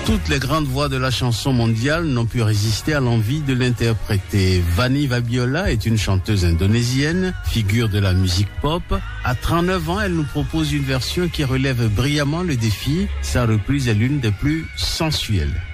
Toutes les grandes voix de la chanson mondiale n'ont pu résister à l'envie de l'interpréter. Vanny Fabiola est une chanteuse indonésienne, figure de la musique pop. À 39 ans, elle nous propose une version qui relève brillamment le défi. Sa reprise est l'une des plus sensuelles.